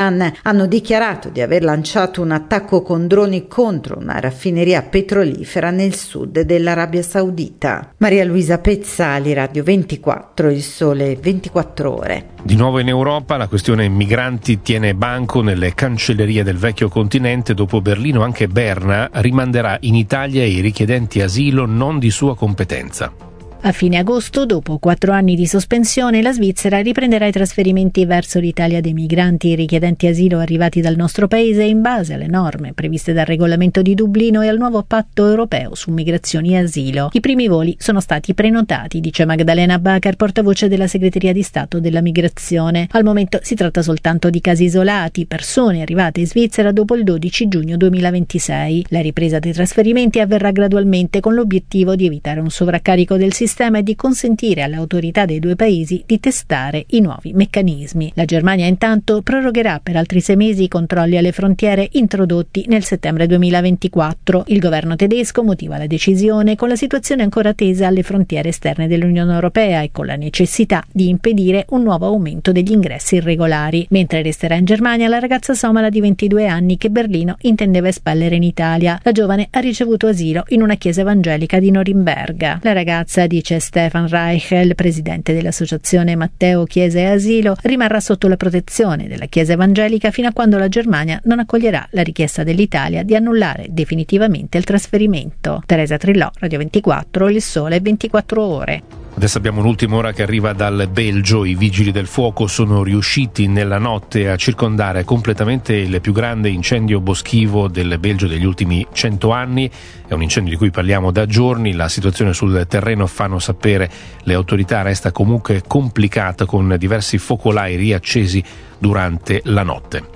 hanno dichiarato di aver lanciato un attacco con droni contro una raffineria petrolifera nel sud dell'Arabia Saudita. Maria Luisa Pezzali, Radio 24, Il Sole 24 Ore. Di nuovo in Europa la questione migranti tiene banco nelle cancellerie del vecchio continente. Dopo Berlino anche Berna rimanderà in Italia i richiedenti asilo non di sua competenza. A fine agosto, dopo 4 anni di sospensione, la Svizzera riprenderà i trasferimenti verso l'Italia dei migranti richiedenti asilo arrivati dal nostro paese in base alle norme previste dal regolamento di Dublino e al nuovo patto europeo su migrazioni e asilo. I primi voli sono stati prenotati, dice Magdalena Bacher, portavoce della Segreteria di Stato della Migrazione. Al momento si tratta soltanto di casi isolati, persone arrivate in Svizzera dopo il 12 giugno 2026. La ripresa dei trasferimenti avverrà gradualmente con l'obiettivo di evitare un sovraccarico del sistema e di consentire alle autorità dei due paesi di testare i nuovi meccanismi. La Germania intanto prorogherà per altri 6 mesi i controlli alle frontiere introdotti nel settembre 2024. Il governo tedesco motiva la decisione con la situazione ancora tesa alle frontiere esterne dell'Unione Europea e con la necessità di impedire un nuovo aumento degli ingressi irregolari. Mentre resterà in Germania la ragazza somala di 22 anni che Berlino intendeva espellere in Italia. La giovane ha ricevuto asilo in una chiesa evangelica di Norimberga. La ragazza, dice Stefan Reichel, presidente dell'associazione Matteo Chiesa e Asilo, rimarrà sotto la protezione della Chiesa evangelica fino a quando la Germania non accoglierà la richiesta dell'Italia di annullare definitivamente il trasferimento. Teresa Trillò, Radio 24, Il Sole 24 Ore. Adesso abbiamo un'ultima ora che arriva dal Belgio. I vigili del fuoco sono riusciti nella notte a circondare completamente il più grande incendio boschivo del Belgio degli ultimi 100 anni. È un incendio di cui parliamo da giorni. La situazione sul terreno, fanno sapere le autorità, resta comunque complicata con diversi focolai riaccesi durante la notte.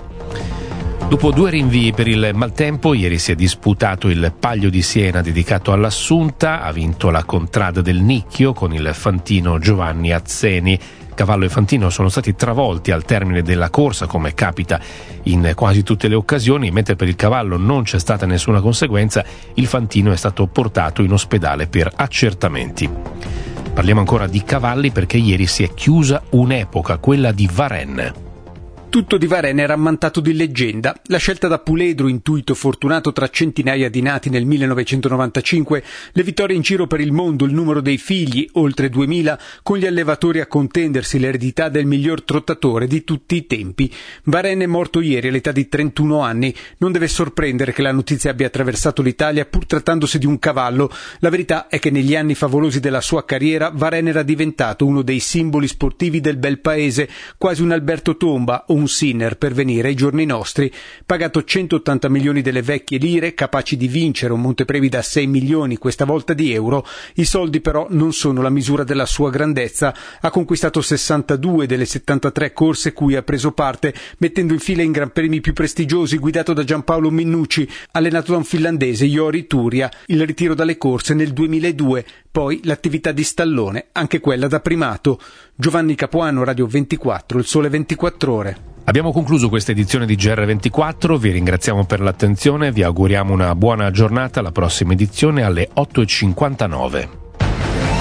Dopo 2 rinvii per il maltempo, ieri si è disputato il Palio di Siena dedicato all'Assunta. Ha vinto la Contrada del Nicchio con il fantino Giovanni Azzeni. Cavallo e fantino sono stati travolti al termine della corsa, come capita in quasi tutte le occasioni. Mentre per il cavallo non c'è stata nessuna conseguenza, il fantino è stato portato in ospedale per accertamenti. Parliamo ancora di cavalli perché ieri si è chiusa un'epoca, quella di Varennes. Tutto di Varennes era ammantato di leggenda. La scelta da puledro, intuito fortunato tra centinaia di nati nel 1995, le vittorie in giro per il mondo, il numero dei figli, oltre 2000, con gli allevatori a contendersi l'eredità del miglior trottatore di tutti i tempi. Varennes è morto ieri all'età di 31 anni. Non deve sorprendere che la notizia abbia attraversato l'Italia pur trattandosi di un cavallo. La verità è che negli anni favolosi della sua carriera Varennes era diventato uno dei simboli sportivi del bel paese, quasi un Alberto Tomba o un Sinner per venire ai giorni nostri. Pagato 180 milioni delle vecchie lire, capaci di vincere un montepremi da 6 milioni, questa volta di euro, i soldi però non sono la misura della sua grandezza. Ha conquistato 62 delle 73 corse cui ha preso parte, mettendo in fila in gran premi più prestigiosi, guidato da Giampaolo Minnucci, allenato da un finlandese, Jori Turia. Il ritiro dalle corse nel 2002, poi l'attività di stallone, anche quella da primato. Giovanni Capuano, Radio 24, Il Sole 24 Ore. Abbiamo concluso questa edizione di GR24, vi ringraziamo per l'attenzione, vi auguriamo una buona giornata, alla prossima edizione alle 8:59.